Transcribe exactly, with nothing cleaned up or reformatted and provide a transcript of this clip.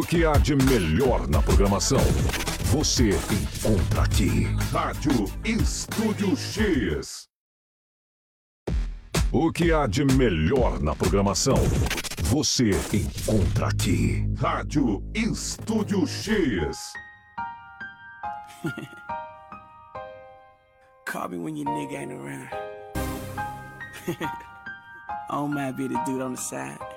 O que há de melhor na programação, você encontra aqui. Rádio Estúdio X. O que há de melhor na programação, você encontra aqui. Rádio Estúdio X. Call me when your nigga ain't around. I don't mind being the dude on the side.